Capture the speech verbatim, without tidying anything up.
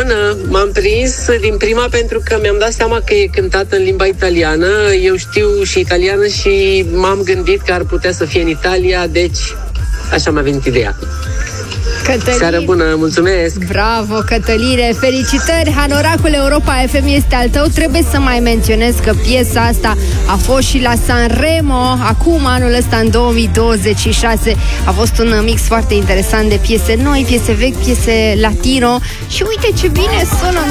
Bună, m-am prins din prima pentru că mi-am dat seama că e cântată în limba italiană. Eu știu și italiană și m-am gândit că ar putea să fie în Italia, deci așa mi-a venit ideea. Cătălin. Seară bună, mulțumesc! Bravo, Cătăline! Felicitări! Hanoracul Europa F M este al tău. Trebuie să mai menționez că piesa asta a fost și la Sanremo acum, anul ăsta, în două mii douăzeci și șase. A fost un mix foarte interesant de piese noi, piese vechi, piese latino. Și uite ce bine sună,